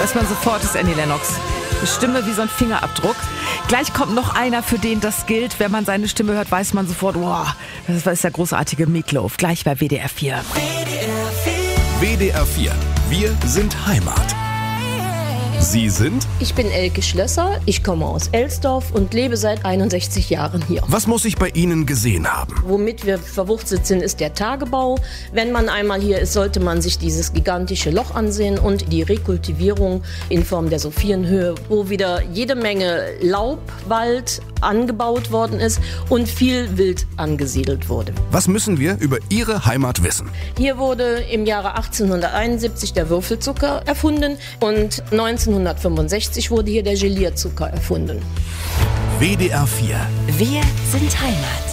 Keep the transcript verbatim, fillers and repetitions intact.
weiß man sofort, ist Annie Lennox. Die Stimme wie so ein Fingerabdruck. Gleich kommt noch einer, für den das gilt. Wenn man seine Stimme hört, weiß man sofort, wow, das ist der großartige Meatloaf. Gleich bei W D R vier. W D R vier. Wir sind Heimat. Sie sind? Ich bin Elke Schlösser, ich komme aus Elsdorf und lebe seit einundsechzig Jahren hier. Was muss ich bei Ihnen gesehen haben? Womit wir verwurzelt sind, ist der Tagebau. Wenn man einmal hier ist, sollte man sich dieses gigantische Loch ansehen und die Rekultivierung in Form der Sophienhöhe, wo wieder jede Menge Laubwald angebaut worden ist und viel Wild angesiedelt wurde. Was müssen wir über Ihre Heimat wissen? Hier wurde im Jahre achtzehnhunderteinundsiebzig der Würfelzucker erfunden und neunzehnhundertfünfundsechzig wurde hier der Gelierzucker erfunden. W D R vier. Wir sind Heimat.